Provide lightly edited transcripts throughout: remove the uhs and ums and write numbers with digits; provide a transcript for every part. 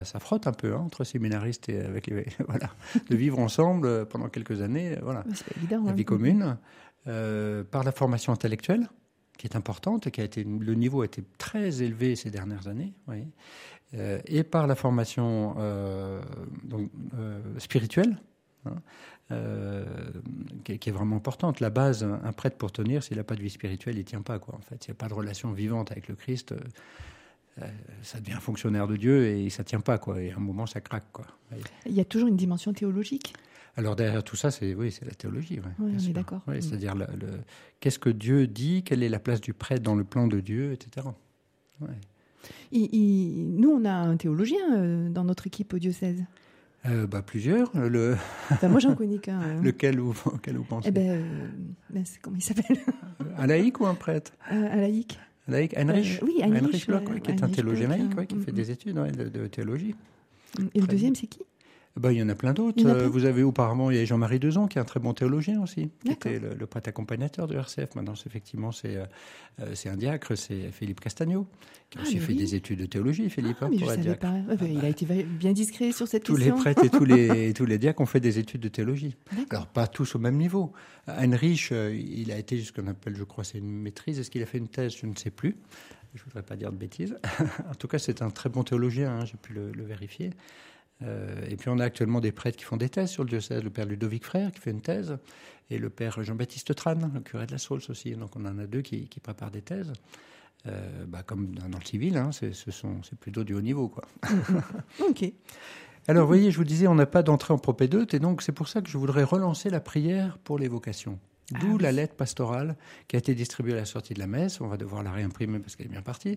Ça frotte un peu entre séminaristes et avec voilà, de vivre ensemble pendant quelques années, voilà, c'est pas évident, la vie commune, par la formation intellectuelle qui est importante et le niveau a été très élevé ces dernières années, oui, et par la formation spirituelle. Hein, qui est vraiment importante. La base, un prêtre pour tenir, s'il n'a pas de vie spirituelle, il ne tient pas, quoi. En fait, s'il n'y a pas de relation vivante avec le Christ, ça devient fonctionnaire de Dieu et ça ne tient pas, quoi. Et à un moment, ça craque, quoi. Il y a toujours une dimension théologique. Alors derrière tout ça, c'est la théologie. Ouais, oui, on est d'accord. Oui, c'est-à-dire qu'est-ce que Dieu dit, quelle est la place du prêtre dans le plan de Dieu, etc. Ouais. Nous, on a un théologien dans notre équipe au diocèse. Plusieurs. Moi, j'en connais qu'un. Lequel vous pensez? Comment il s'appelle? Un laïc ou un prêtre? Un laïc. Laïc, Heinrich? Oui, Heinrich Bloch, qui est un théologien Bloch, laïc, qui fait des études de théologie. Et le deuxième, c'est qui? Il y en a plein d'autres. Vous avez auparavant, il y a Jean-Marie Dezon, qui est un très bon théologien aussi, qui était le prêtre accompagnateur de RCF. Maintenant, effectivement, c'est un diacre, c'est Philippe Castagno, qui a aussi fait des études de théologie, Philippe, mais pour je être diacre. Il a été bien discret sur cette question. Tous les prêtres et tous les diacres ont fait des études de théologie. Alors, pas tous au même niveau. Heinrich, il a été ce qu'on appelle, je crois, c'est une maîtrise. Est-ce qu'il a fait une thèse? Je ne sais plus. Je ne voudrais pas dire de bêtises. En tout cas, c'est un très bon théologien, j'ai pu le vérifier. Et puis on a actuellement des prêtres qui font des thèses sur le diocèse, le père Ludovic Frère qui fait une thèse, et le père Jean-Baptiste Tran, le curé de la Saulce aussi. Donc on en a deux qui préparent des thèses. Comme dans le civil, c'est plutôt du haut niveau, quoi. Ok. Alors vous voyez, je vous disais, on n'a pas d'entrée en propédeute, et donc c'est pour ça que je voudrais relancer la prière pour les vocations. D'où la lettre pastorale qui a été distribuée à la sortie de la messe. On va devoir la réimprimer parce qu'elle est bien partie.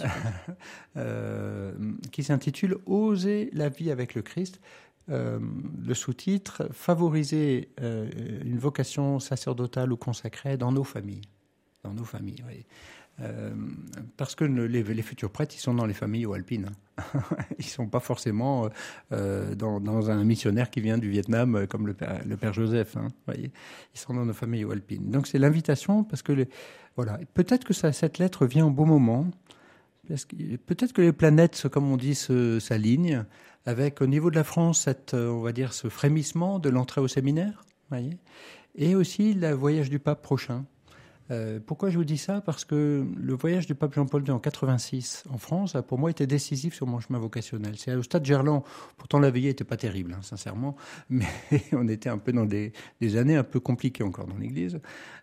Qui s'intitule « Oser la vie avec le Christ ». Le sous-titre « Favoriser une vocation sacerdotale ou consacrée dans nos familles ». Dans nos familles, oui. Parce que les futurs prêtres, ils sont dans les familles ou alpines. Ils ne sont pas forcément dans un missionnaire qui vient du Vietnam, comme le père Joseph. Voyez, ils sont dans nos familles ou alpines. Donc c'est l'invitation, parce que voilà, peut-être que cette lettre vient au bon moment. Peut-être que les planètes, comme on dit, s'alignent avec, au niveau de la France, on va dire, ce frémissement de l'entrée au séminaire, voyez, et aussi le voyage du pape prochain. Pourquoi je vous dis ça? Parce que le voyage du pape Jean-Paul II en 86 en France, pour moi, était décisif sur mon chemin vocationnel. C'est au stade Gerland. Pourtant, la veillée n'était pas terrible, sincèrement, mais on était un peu dans des années un peu compliquées encore dans l'Église.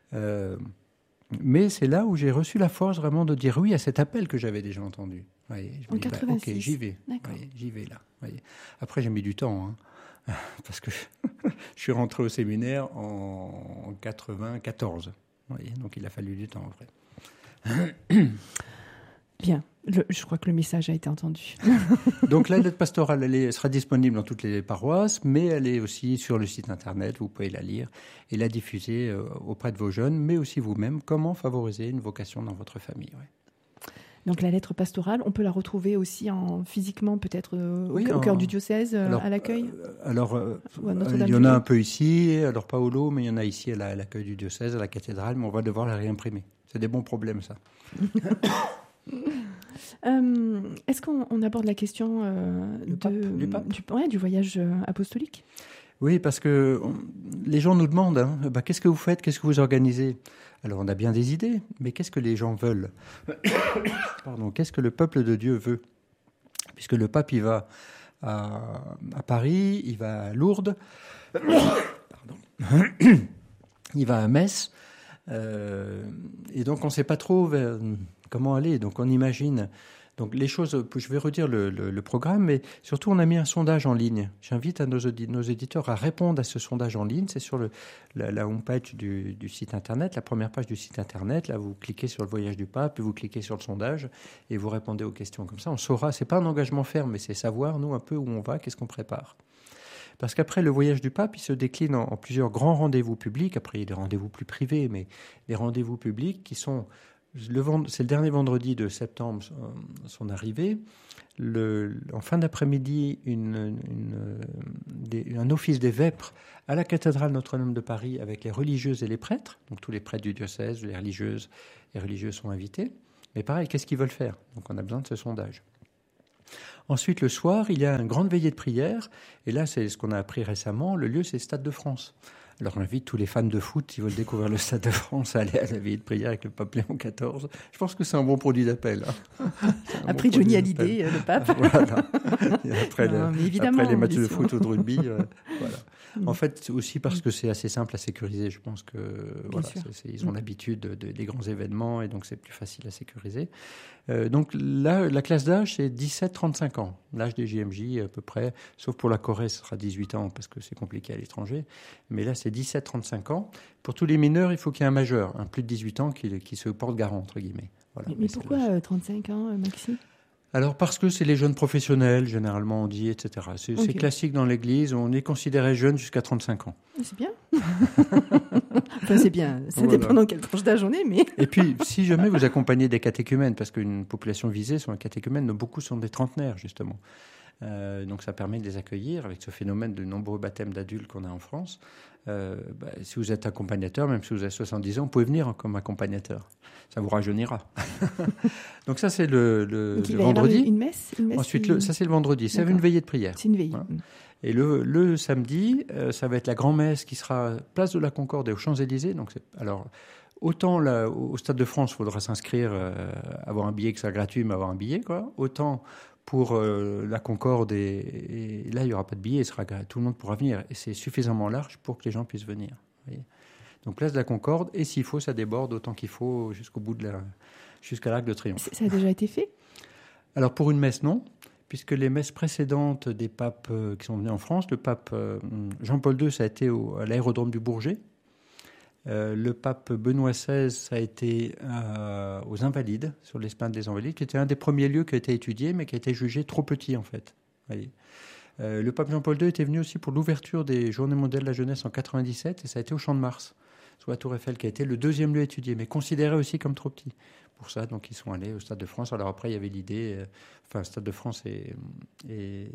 Mais c'est là où j'ai reçu la force vraiment de dire oui à cet appel que j'avais déjà entendu. Voyez, je me dis, 86. Ok, j'y vais. Voyez, j'y vais là. Voyez. Après, j'ai mis du temps, parce que je suis rentré au séminaire en 94. Oui, donc il a fallu du temps, en vrai. Bien, je crois que le message a été entendu. Donc la lettre pastorale, elle sera disponible dans toutes les paroisses, mais elle est aussi sur le site internet, vous pouvez la lire et la diffuser auprès de vos jeunes, mais aussi vous-même, comment favoriser une vocation dans votre famille. Ouais. Donc la lettre pastorale, on peut la retrouver aussi physiquement, peut-être au cœur du diocèse, à l'accueil il y en a un peu ici, alors pas au lot, mais il y en a ici à l'accueil du diocèse, à la cathédrale, mais on va devoir la réimprimer. C'est des bons problèmes, ça. Est-ce qu'on aborde la question du voyage apostolique? Oui, parce que les gens nous demandent, qu'est-ce que vous faites, qu'est-ce que vous organisez? Alors on a bien des idées, mais qu'est-ce que les gens veulent? Pardon, qu'est-ce que le peuple de Dieu veut? Puisque le pape, il va à Paris, il va à Lourdes, il va à Metz, et donc on ne sait pas trop comment aller. Donc on imagine. Donc les choses, je vais redire le programme, mais surtout on a mis un sondage en ligne. J'invite nos éditeurs à répondre à ce sondage en ligne. C'est sur la homepage du site internet, la première page du site internet. Là, vous cliquez sur le voyage du pape, puis vous cliquez sur le sondage et vous répondez aux questions. Comme ça, on saura. C'est pas un engagement ferme, mais c'est savoir nous un peu où on va, qu'est-ce qu'on prépare. Parce qu'après le voyage du pape, il se décline en plusieurs grands rendez-vous publics. Après, il y a des rendez-vous plus privés, mais les rendez-vous publics qui sont c'est le dernier vendredi de septembre, son arrivée. En fin d'après-midi, un office des vêpres à la cathédrale Notre-Dame de Paris avec les religieuses et les prêtres. Donc tous les prêtres du diocèse, les religieuses sont invités. Mais pareil, qu'est-ce qu'ils veulent faire? Donc on a besoin de ce sondage. Ensuite, le soir, il y a une grande veillée de prière. Et là, c'est ce qu'on a appris récemment. Le lieu, c'est le Stade de France. Alors, on invite tous les fans de foot qui veulent découvrir le Stade de France à aller à la veillée de prière avec le pape Léon XIV. Je pense que c'est un bon produit d'appel. Après Johnny Hallyday, le pape. Voilà. Après les matchs de foot ou de rugby. Voilà. En fait, aussi parce que c'est assez simple à sécuriser. Je pense que ils ont l'habitude des grands événements et donc c'est plus facile à sécuriser. Donc là, la classe d'âge, c'est 17-35 ans. L'âge des JMJ à peu près, sauf pour la Corée, ce sera 18 ans parce que c'est compliqué à l'étranger. Mais là, c'est 17-35 ans. Pour tous les mineurs, il faut qu'il y ait un majeur, plus de 18 ans, qui se porte garant, entre guillemets. Voilà. Mais pourquoi 35 ans, Maxime ? Alors parce que c'est les jeunes professionnels, généralement on dit, etc. C'est classique dans l'Église, on est considéré jeune jusqu'à 35 ans. C'est bien. Enfin, c'est bien, ça dépend dans quelle tranche d'âge on est, mais... Et puis, si jamais vous accompagnez des catéchumènes, parce qu'une population visée sont les catéchumènes, beaucoup sont des trentenaires, justement. Donc ça permet de les accueillir avec ce phénomène de nombreux baptêmes d'adultes qu'on a en France. Si vous êtes accompagnateur, même si vous avez 70 ans, vous pouvez venir comme accompagnateur. Ça vous rajeunira. Donc ça, c'est le vendredi. Une messe Ensuite, ça, c'est le vendredi. C'est une veillée de prière. C'est une veillée. Hein. Et le samedi, ça va être la grand-messe qui sera place de la Concorde et aux Champs-Élysées. Donc, alors, autant là, au Stade de France, il faudra s'inscrire, avoir un billet qui soit gratuit, mais avoir un billet, quoi. Autant pour la Concorde, et là, il n'y aura pas de billet, tout le monde pourra venir. Et c'est suffisamment large pour que les gens puissent venir. Vous voyez. Donc, place de la Concorde, et s'il faut, ça déborde autant qu'il faut jusqu'au bout jusqu'à l'Arc de Triomphe. Ça a déjà été fait ? Alors, pour une messe, non, puisque les messes précédentes des papes qui sont venus en France, le pape Jean-Paul II, ça a été à l'aérodrome du Bourget. Le pape Benoît XVI, ça a été aux Invalides, sur l'esplanade des Invalides, qui était un des premiers lieux qui a été étudié, mais qui a été jugé trop petit, en fait. Voyez. Le pape Jean-Paul II était venu aussi pour l'ouverture des Journées mondiales de la jeunesse en 97, et ça a été au Champ de Mars, sous la Tour Eiffel, qui a été le deuxième lieu étudié, mais considéré aussi comme trop petit. Pour ça, donc, ils sont allés au Stade de France. Alors après, il y avait l'idée, Stade de France et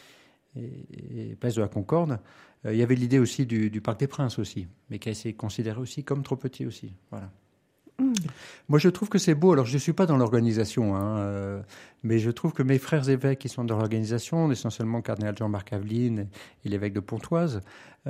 Place de la Concorde. Il y avait l'idée aussi du Parc des Princes aussi, mais qui a été considéré aussi comme trop petit aussi. Voilà. Moi, je trouve que c'est beau. Alors, je ne suis pas dans l'organisation, mais je trouve que mes frères évêques qui sont dans l'organisation, essentiellement le cardinal Jean-Marc Aveline et l'évêque de Pontoise,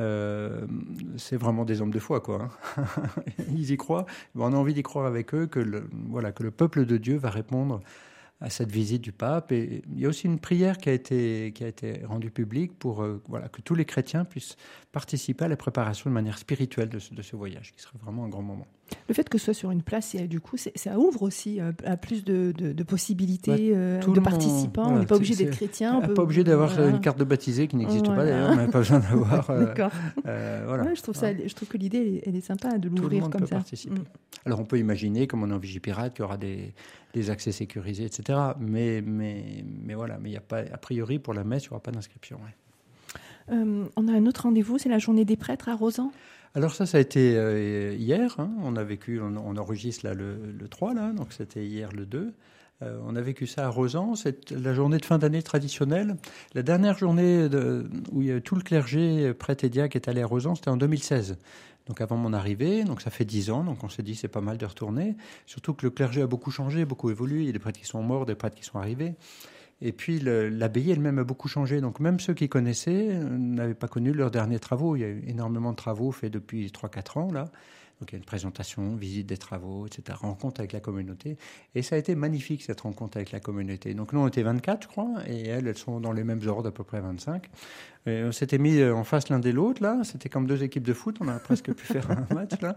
c'est vraiment des hommes de foi, quoi. Ils y croient. On a envie d'y croire avec eux que le peuple de Dieu va répondre à cette visite du pape. Et il y a aussi une prière qui a été rendue publique pour que tous les chrétiens puissent participer à la préparation de manière spirituelle de ce voyage, qui serait vraiment un grand moment. Le fait que ce soit sur une place, du coup, ça ouvre aussi à plus de possibilités de participants. On n'est pas obligé d'être chrétien. Pas obligé d'avoir une carte de baptisé qui n'existe pas d'ailleurs. On n'a pas besoin d'avoir. D'accord. Je trouve que l'idée, elle est sympa de l'ouvrir comme ça. Tout le monde peut participer. Alors on peut imaginer, comme on est en Vigipirate, qu'il y aura des accès sécurisés, etc. Mais voilà, mais il n'y a pas, a priori pour la messe, il n'y aura pas d'inscription. Ouais. On a un autre rendez-vous, c'est la journée des prêtres à Rozan. Alors ça a été hier. On enregistre là le 3, là, donc c'était hier le 2. On a vécu ça à Rozan. C'est la journée de fin d'année traditionnelle. La dernière journée où tout le clergé, prêtre et diacre, est allé à Rozan, c'était en 2016. Donc avant mon arrivée, donc ça fait 10 ans, donc on s'est dit c'est pas mal de retourner. Surtout que le clergé a beaucoup changé, beaucoup évolué. Il y a des prêtres qui sont morts, des prêtres qui sont arrivés. Et puis l'abbaye elle-même a beaucoup changé. Donc même ceux qui connaissaient n'avaient pas connu leurs derniers travaux. Il y a eu énormément de travaux faits depuis 3-4 ans là. Donc il y a une présentation, visite des travaux, etc., rencontre avec la communauté. Et ça a été magnifique cette rencontre avec la communauté. Donc nous on était 24 je crois, et elles sont dans les mêmes ordres, à peu près 25. Et on s'était mis en face l'un de l'autre là. C'était comme deux équipes de foot, on a presque pu faire un match là.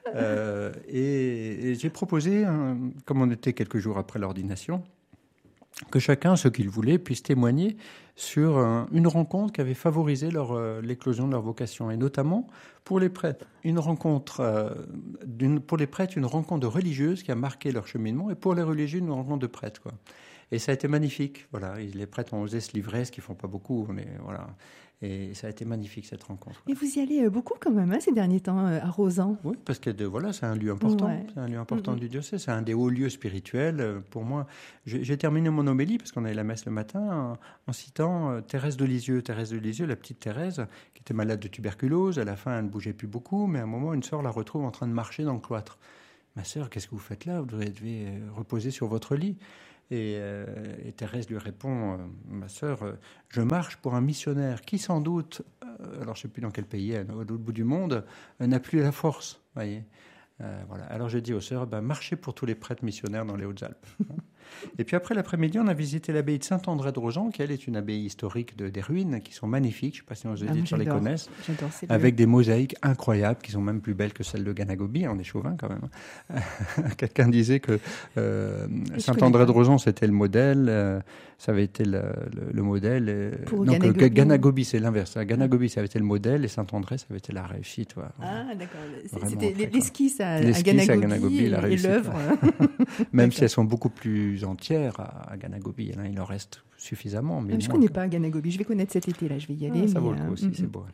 Et j'ai proposé, comme on était quelques jours après l'ordination, que chacun, ceux qu'il voulait, puisse témoigner sur une rencontre qui avait favorisé l'éclosion de leur vocation. Et notamment, pour les prêtres, une rencontre de religieuses qui a marqué leur cheminement, et pour les religieux, une rencontre de prêtres, quoi. Et ça a été magnifique. Voilà. Les prêtres ont osé se livrer, ce qu'ils ne font pas beaucoup. Mais voilà. Et ça a été magnifique, cette rencontre. Et vous y allez beaucoup quand même, ces derniers temps, à Rozan. Oui, parce que c'est un lieu important. Ouais. C'est un lieu important du diocèse. C'est un des hauts lieux spirituels. Pour moi, j'ai terminé mon homélie, parce qu'on avait la messe le matin, en citant Thérèse de Lisieux. Thérèse de Lisieux, la petite Thérèse, qui était malade de tuberculose. À la fin, elle ne bougeait plus beaucoup. Mais à un moment, une sœur la retrouve en train de marcher dans le cloître. « Ma sœur, qu'est-ce que vous faites là ? Vous devez reposer sur votre lit. » Et Thérèse lui répond, ma sœur, je marche pour un missionnaire qui sans doute, alors je ne sais plus dans quel pays, à l'autre bout du monde, n'a plus la force. Voyez. Voilà. Alors je dis aux sœurs, marchez pour tous les prêtres missionnaires dans les Hautes-Alpes. Et puis après l'après-midi, on a visité l'abbaye de Saint-André-de-Rosan, qui elle est une abbaye historique des ruines, qui sont magnifiques. Je ne sais pas si nos auditeurs les connaissent. Avec des mosaïques incroyables, qui sont même plus belles que celles de Ganagobi. On est chauvin quand même. Quelqu'un disait que Saint-André-de-Rosan, c'était le modèle. Ça avait été le modèle. Pour donc Ganagobi, c'est l'inverse. Ganagobi, ça avait été le modèle, et Saint-André, ça avait été la réussite. Voilà. Ah, d'accord. C'était l'esquisse à Ganagobi et l'œuvre. Même si elles sont beaucoup plus entières à Ganagobi, il en reste suffisamment. Mais je ne connais pas Ganagobi, je vais connaître cet été, là, je vais y aller. Ça vaut le coup aussi, c'est beau.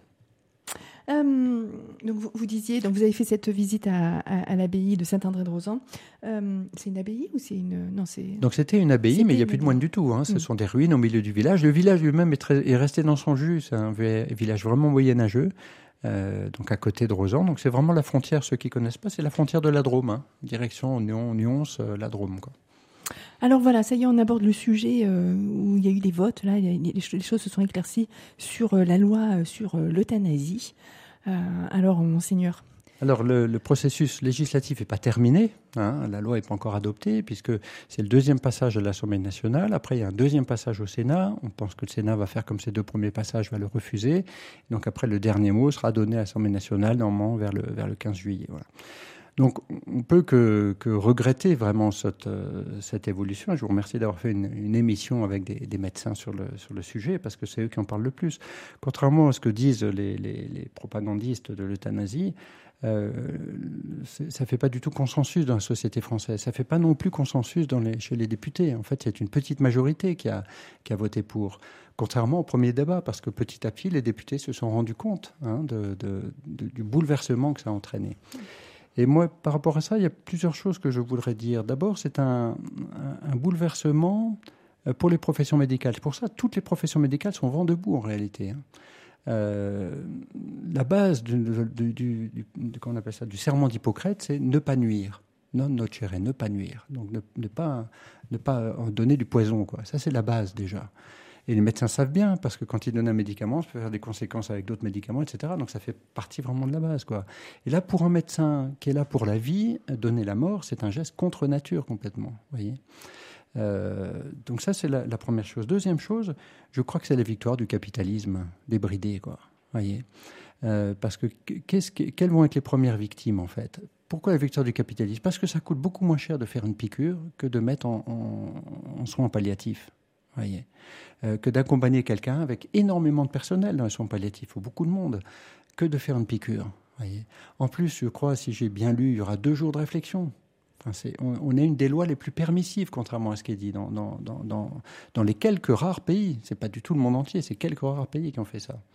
Donc vous disiez, donc vous avez fait cette visite à l'abbaye de Saint-André-de-Rosan. C'est une abbaye ou c'est une... Non, c'est... Donc c'était une abbaye, mais il n'y a plus de moines du tout. Ce sont des ruines au milieu du village. Le village lui-même est resté dans son jus. C'est un village vraiment moyenâgeux. Donc à côté de Rosan. Donc c'est vraiment la frontière, ceux qui ne connaissent pas, c'est la frontière de la Drôme. Direction Nyons, la Drôme, quoi. Alors voilà, ça y est, on aborde le sujet où il y a eu des votes. Là, les choses se sont éclaircies sur la loi sur l'euthanasie. Alors, monseigneur. Alors, le processus législatif n'est pas terminé. La loi n'est pas encore adoptée, puisque c'est le deuxième passage à l'Assemblée nationale. Après, il y a un deuxième passage au Sénat. On pense que le Sénat va faire comme ces deux premiers passages, va le refuser. Donc après, le dernier mot sera donné à l'Assemblée nationale, normalement vers le 15 juillet. Voilà. Donc, on ne peut que regretter vraiment cette évolution. Je vous remercie d'avoir fait une émission avec des médecins sur le sujet, parce que c'est eux qui en parlent le plus. Contrairement à ce que disent les propagandistes de l'euthanasie, ça ne fait pas du tout consensus dans la société française. Ça ne fait pas non plus consensus chez les députés. En fait, c'est une petite majorité qui a voté pour. Contrairement au premier débat, parce que petit à petit, les députés se sont rendus compte du bouleversement que ça a entraîné. Et moi, par rapport à ça, il y a plusieurs choses que je voudrais dire. D'abord, c'est un bouleversement pour les professions médicales. C'est pour ça que toutes les professions médicales sont vent debout en réalité. La base qu'on appelle ça, du serment d'Hippocrate, c'est ne pas nuire. Non nocere, ne pas nuire. Donc ne pas en donner du poison, quoi. Ça, c'est la base déjà. Et les médecins savent bien, parce que quand ils donnent un médicament, ça peut faire des conséquences avec d'autres médicaments, etc. Donc ça fait partie vraiment de la base, quoi. Et là, pour un médecin qui est là pour la vie, donner la mort, c'est un geste contre nature complètement, voyez. Donc ça, c'est la première chose. Deuxième chose, je crois que c'est la victoire du capitalisme débridé, quoi, voyez. Parce que quelles vont être les premières victimes, en fait ? Pourquoi la victoire du capitalisme ? Parce que ça coûte beaucoup moins cher de faire une piqûre que de mettre en soins palliatifs. Voyez, que d'accompagner quelqu'un avec énormément de personnel dans les soins palliatifs, il faut beaucoup de monde, que de faire une piqûre. Voyez. En plus, je crois, si j'ai bien lu, il y aura 2 jours de réflexion. Enfin, on est une des lois les plus permissives, contrairement à ce qui est dit dans les quelques rares pays. Ce n'est pas du tout le monde entier, c'est quelques rares pays qui ont fait ça.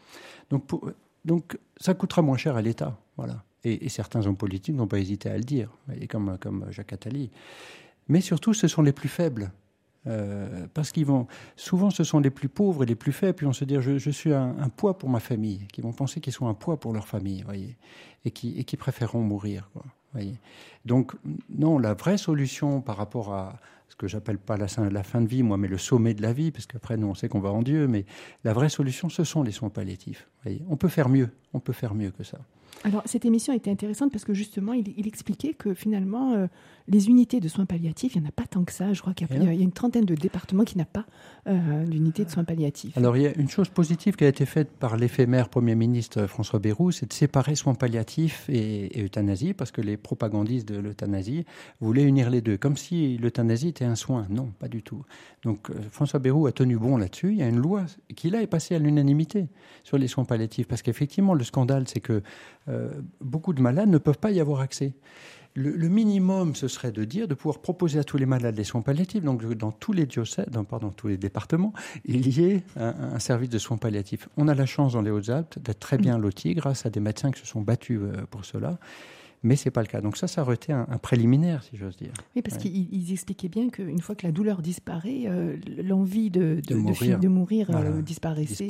Donc ça coûtera moins cher à l'État. Voilà. Et certains hommes politiques n'ont pas hésité à le dire, voyez, comme Jacques Attali. Mais surtout, ce sont les plus faibles. Parce souvent ce sont les plus pauvres et les plus faibles, puis vont se dire je suis un poids pour ma famille, qui vont penser qu'ils sont un poids pour leur famille, voyez, et qui préféreront mourir, quoi, voyez. Donc non, la vraie solution par rapport à ce que j'appelle pas la fin de vie, moi, mais le sommet de la vie, parce qu'après nous on sait qu'on va en Dieu, mais la vraie solution, ce sont les soins palliatifs, voyez. On peut faire mieux que ça. Alors, cette émission était intéressante parce que justement, il expliquait que finalement, les unités de soins palliatifs, il n'y en a pas tant que ça. Je crois qu'il y a une trentaine de départements qui n'ont pas d'unité de soins palliatifs. Alors, il y a une chose positive qui a été faite par l'éphémère Premier ministre François Bayrou, c'est de séparer soins palliatifs et euthanasie, parce que les propagandistes de l'euthanasie voulaient unir les deux, comme si l'euthanasie était un soin. Non, pas du tout. Donc, François Bayrou a tenu bon là-dessus. Il y a une loi qui, là, est passée à l'unanimité sur les soins palliatifs, parce qu'effectivement, le scandale, c'est que beaucoup de malades ne peuvent pas y avoir accès. Le minimum, ce serait de pouvoir proposer à tous les malades les soins palliatifs. Donc, dans tous les diocèses, tous les départements, il y ait un service de soins palliatifs. On a la chance dans les Hautes-Alpes d'être très bien lotis grâce à des médecins qui se sont battus pour cela. Mais ce n'est pas le cas. Donc ça aurait été un préliminaire, si j'ose dire. Oui, parce qu'ils expliquaient bien qu'une fois que la douleur disparaît, l'envie de mourir disparaissait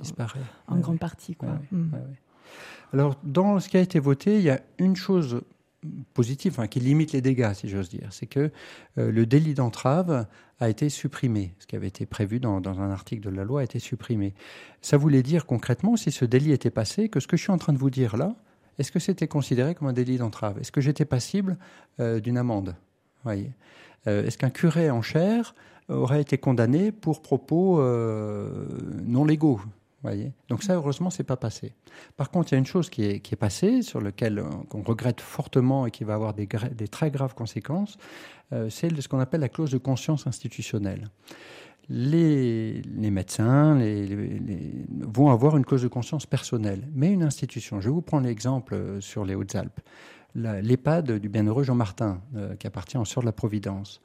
en grande partie, quoi. Alors, dans ce qui a été voté, il y a une chose positif, qui limite les dégâts, si j'ose dire. C'est que le délit d'entrave a été supprimé. Ce qui avait été prévu dans un article de la loi a été supprimé. Ça voulait dire concrètement, si ce délit était passé, que ce que je suis en train de vous dire là, est-ce que c'était considéré comme un délit d'entrave ? Est-ce que j'étais passible d'une amende ? Voyez. Est-ce qu'un curé en chair aurait été condamné pour propos non légaux ? Voyez. Donc ça, heureusement, c'est pas passé. Par contre, il y a une chose qui est passée, sur laquelle qu'on regrette fortement et qui va avoir des très graves conséquences, c'est ce qu'on appelle la clause de conscience institutionnelle. Les médecins vont avoir une clause de conscience personnelle, mais une institution. Je vais vous prendre l'exemple sur les Hautes-Alpes. L'EHPAD du bienheureux Jean Martin, qui appartient en Sœurs de la Providence.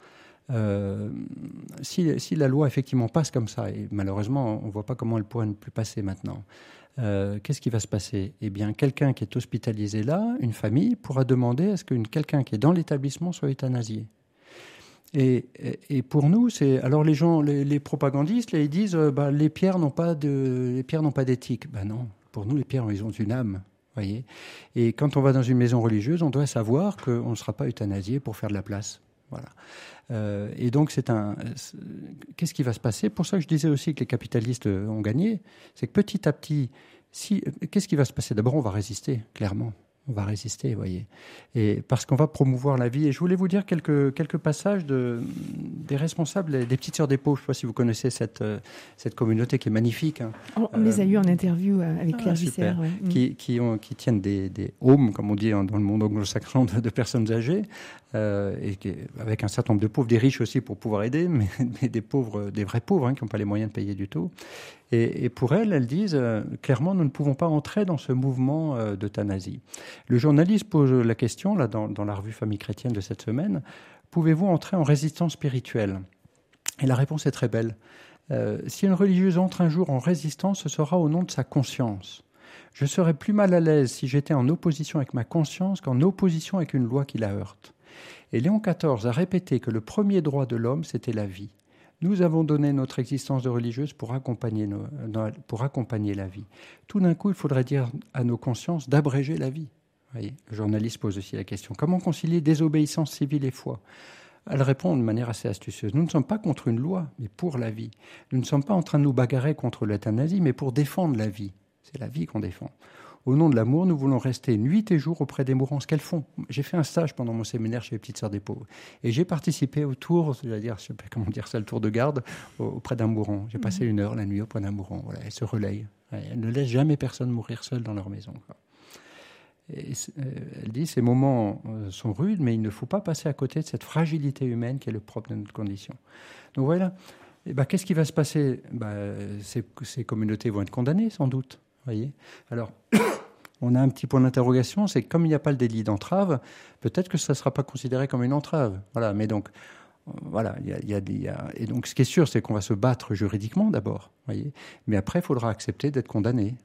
Si la loi effectivement passe comme ça, et malheureusement on ne voit pas comment elle pourrait ne plus passer maintenant, qu'est-ce qui va se passer ? Eh bien, quelqu'un qui est hospitalisé là, une famille, pourra demander à ce que quelqu'un qui est dans l'établissement soit euthanasié. Et pour nous, c'est alors les gens, les propagandistes, là, ils disent les pierres n'ont pas d'éthique. Non, pour nous les pierres ils ont une âme. Voyez. Et quand on va dans une maison religieuse, on doit savoir qu'on ne sera pas euthanasié pour faire de la place. Voilà. Et donc, qu'est-ce qui va se passer ? Pour ça que je disais aussi que les capitalistes ont gagné, c'est que petit à petit, qu'est-ce qui va se passer ? D'abord, on va résister, clairement. On va résister, vous voyez. Et parce qu'on va promouvoir la vie. Et je voulais vous dire quelques passages des responsables des Petites Sœurs des Pauvres. Je ne sais pas si vous connaissez cette communauté qui est magnifique. On les a eus en interview avec Claire Visser. Ouais. Qui tiennent des homes, comme on dit dans le monde anglo-saxon, de personnes âgées, avec un certain nombre de pauvres, des riches aussi pour pouvoir aider, mais des pauvres, des vrais pauvres, qui n'ont pas les moyens de payer du tout. Et pour elles disent clairement, nous ne pouvons pas entrer dans ce mouvement d'euthanasie. Le journaliste pose la question, là, dans la revue Famille chrétienne de cette semaine, pouvez-vous entrer en résistance spirituelle ? Et la réponse est très belle. Si une religieuse entre un jour en résistance, ce sera au nom de sa conscience. Je serais plus mal à l'aise si j'étais en opposition avec ma conscience qu'en opposition avec une loi qui la heurte. Et Léon XIV a répété que le premier droit de l'homme, c'était la vie. Nous avons donné notre existence de religieuse pour accompagner la vie. Tout d'un coup, il faudrait dire à nos consciences d'abréger la vie. Voyez, le journaliste pose aussi la question. Comment concilier désobéissance civile et foi ? Elle répond de manière assez astucieuse. Nous ne sommes pas contre une loi, mais pour la vie. Nous ne sommes pas en train de nous bagarrer contre l'euthanasie, mais pour défendre la vie. C'est la vie qu'on défend. Au nom de l'amour, nous voulons rester nuit et jour auprès des mourants. Ce qu'elles font. J'ai fait un stage pendant mon séminaire chez les Petites Sœurs des Pauvres. Et j'ai participé au tour, je sais pas comment dire ça, le tour de garde auprès d'un mourant. J'ai passé 1 heure la nuit auprès d'un mourant. Voilà, elles se relayent. Elles ne laissent jamais personne mourir seul dans leur maison. Et elle dit, ces moments sont rudes, mais il ne faut pas passer à côté de cette fragilité humaine qui est le propre de notre condition. Donc voilà. Et qu'est-ce qui va se passer ? Ces communautés vont être condamnées, sans doute. Voyez. Alors, on a un petit point d'interrogation, c'est que comme il n'y a pas le délit d'entrave, peut-être que ça ne sera pas considéré comme une entrave. Voilà, mais donc, voilà, et donc ce qui est sûr, c'est qu'on va se battre juridiquement d'abord, voyez. Mais après, il faudra accepter d'être condamné.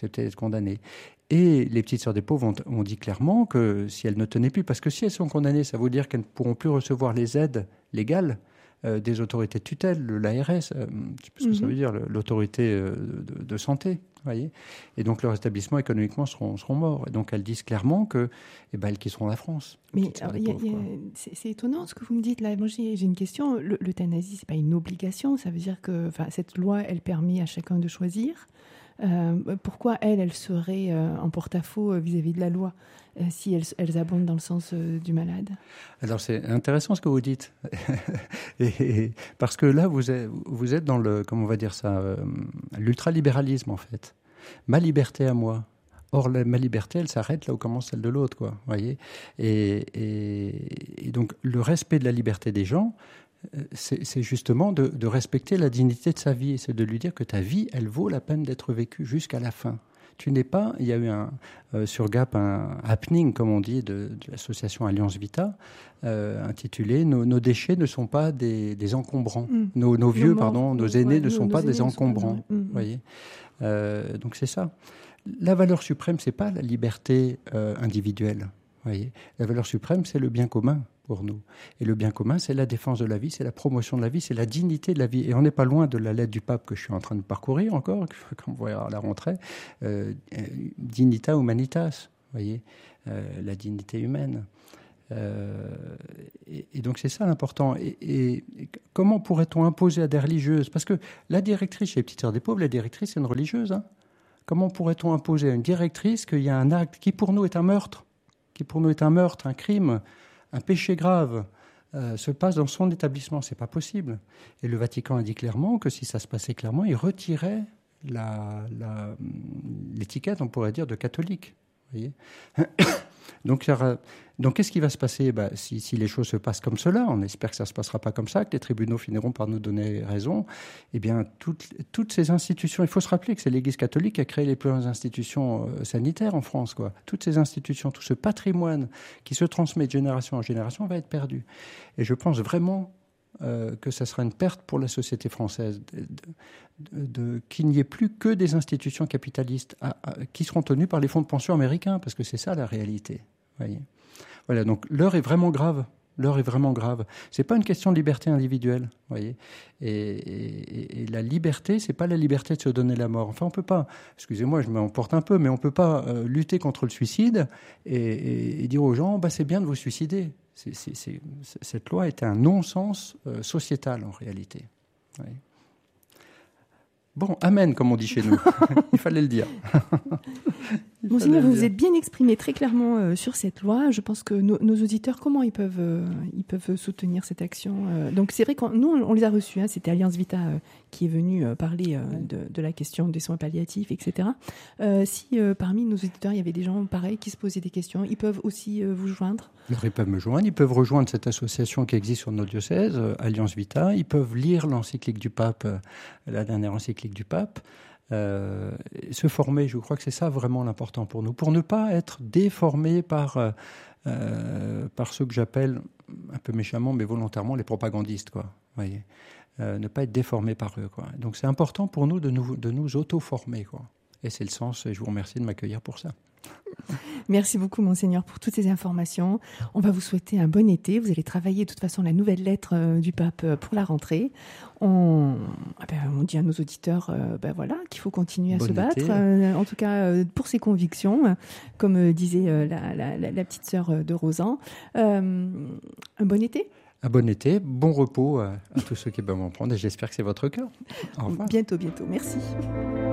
Et les Petites Sœurs des Pauvres ont dit clairement que si elles ne tenaient plus, parce que si elles sont condamnées, ça veut dire qu'elles ne pourront plus recevoir les aides légales des autorités de tutelle, l'ARS, je sais pas ce que ça veut dire, l'autorité de santé, voyez. Et donc leurs établissements économiquement seront morts. Et donc elles disent clairement que, elles quitteront la France. Mais c'est étonnant ce que vous me dites là. Moi j'ai une question. L'euthanasie, c'est pas une obligation. Ça veut dire que, cette loi, elle permet à chacun de choisir. Pourquoi elles seraient en porte-à-faux vis-à-vis de la loi si elles abondent dans le sens du malade ? Alors c'est intéressant ce que vous dites, parce que là vous êtes dans le, comment on va dire ça, l'ultralibéralisme en fait. Ma liberté à moi. Or ma liberté, elle s'arrête là où commence celle de l'autre, quoi. Voyez. Et donc le respect de la liberté des gens. C'est justement de respecter la dignité de sa vie, et c'est de lui dire que ta vie, elle vaut la peine d'être vécue jusqu'à la fin. Tu n'es pas... Il y a eu sur Gap un happening, comme on dit, de l'association Alliance Vita, intitulé « Nos déchets ne sont pas des encombrants. Nos vieux, nos aînés ne sont pas des encombrants. » Voyez. Donc c'est ça. La valeur suprême, c'est pas la liberté individuelle. Voyez. La valeur suprême, c'est le bien commun pour nous. Et le bien commun, c'est la défense de la vie, c'est la promotion de la vie, c'est la dignité de la vie. Et on n'est pas loin de la lettre du pape que je suis en train de parcourir encore, comme on verra à la rentrée, Dignita Humanitas. voyez, la dignité humaine. Et donc c'est ça l'important. Et comment pourrait-on imposer à des religieuses? Parce que la directrice chez les Petites Sœurs des Pauvres, la directrice c'est une religieuse. Hein. Comment pourrait-on imposer à une directrice qu'il y a un acte qui pour nous est un meurtre, un crime, un péché grave, se passe dans son établissement? C'est pas possible. Et le Vatican a dit clairement que si ça se passait clairement, il retirait l'étiquette, on pourrait dire, de catholique. Vous voyez. Donc, qu'est-ce qui va se passer? Si les choses se passent comme cela, on espère que ça ne se passera pas comme ça, que les tribunaux finiront par nous donner raison, eh bien, toutes ces institutions, il faut se rappeler que c'est l'Église catholique qui a créé les plus grandes institutions sanitaires en France, quoi. Toutes ces institutions, tout ce patrimoine qui se transmet de génération en génération va être perdu. Et je pense vraiment que ça sera une perte pour la société française, qu'il n'y ait plus que des institutions capitalistes qui seront tenues par les fonds de pension américains, parce que c'est ça la réalité. Voyez. Voilà, donc l'heure est vraiment grave. L'heure est vraiment grave. C'est pas une question de liberté individuelle, voyez. Et la liberté, c'est pas la liberté de se donner la mort. Enfin, on peut pas. Excusez-moi, je m'emporte un peu, mais on peut pas lutter contre le suicide et dire aux gens, c'est bien de vous suicider. Cette loi est un non-sens sociétal en réalité. Oui. Bon, amen, comme on dit chez nous. Il fallait le dire. Monseigneur, vous vous êtes bien exprimé très clairement sur cette loi. Je pense que nos auditeurs, comment ils peuvent soutenir cette action? Donc c'est vrai que nous, on les a reçus. Hein, c'était Alliance Vita qui est venu parler de la question des soins palliatifs, etc. Si parmi nos auditeurs, il y avait des gens pareils qui se posaient des questions, ils peuvent aussi vous joindre? Alors, ils peuvent me joindre, ils peuvent rejoindre cette association qui existe sur notre diocèse, Alliance Vita. Ils peuvent lire l'encyclique du pape, la dernière encyclique du pape. Se former, je crois que c'est ça vraiment l'important pour nous, pour ne pas être déformés par ceux que j'appelle un peu méchamment mais volontairement les propagandistes, quoi. Voyez, ne pas être déformés par eux, quoi. Donc c'est important pour nous de nous auto-former, quoi. Et c'est le sens, et je vous remercie de m'accueillir pour ça. Merci beaucoup, Monseigneur, pour toutes ces informations. On va vous souhaiter un bon été. Vous allez travailler de toute façon la nouvelle lettre du pape pour la rentrée. On dit à nos auditeurs qu'il faut continuer à se battre, en tout cas pour ses convictions, comme disait la petite sœur de Rosan. Un bon été. Un bon été, bon repos à tous ceux qui peuvent en prendre, et j'espère que c'est votre cas. Au revoir. Bientôt. Merci.